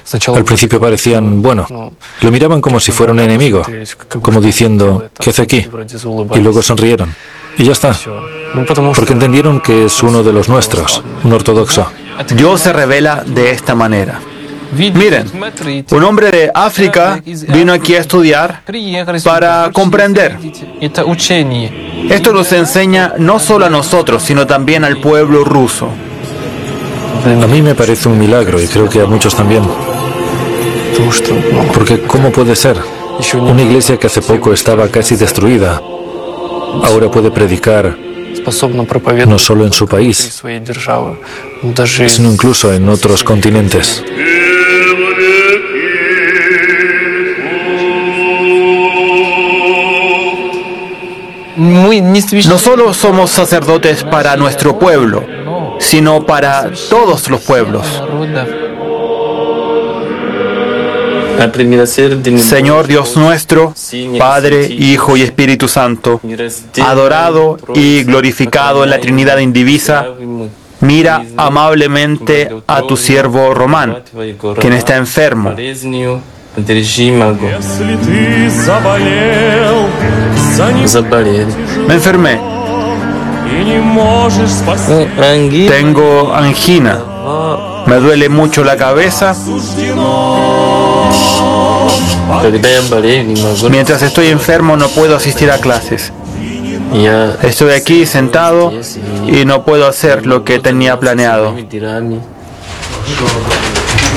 Al principio parecían, bueno, lo miraban como si fuera un enemigo, como diciendo, ¿qué hace aquí? Y luego sonrieron. Y ya está. Porque entendieron que es uno de los nuestros, un ortodoxo. Dios se revela de esta manera. Miren, un hombre de África vino aquí a estudiar para comprender. Esto nos enseña no solo a nosotros, sino también al pueblo ruso. A mí me parece un milagro y creo que a muchos también. Porque ¿cómo puede ser? Una iglesia que hace poco estaba casi destruida, ahora puede predicar no solo en su país, sino incluso en otros continentes. No solo somos sacerdotes para nuestro pueblo, sino para todos los pueblos. Señor Dios nuestro, Padre, Hijo y Espíritu Santo, adorado y glorificado en la Trinidad indivisa, mira amablemente a tu siervo Román, quien está enfermo. Me enfermé. Tengo angina. Me duele mucho la cabeza. Mientras estoy enfermo no puedo asistir a clases. Estoy aquí sentado y no puedo hacer lo que tenía planeado.